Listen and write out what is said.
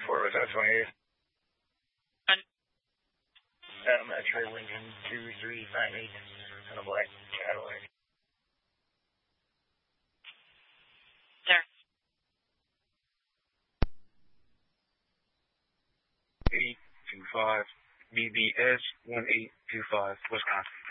34, was that 28? Metro Lincoln 2398 in a black Cadillac. Sir. 825 BBS 1825, Wisconsin.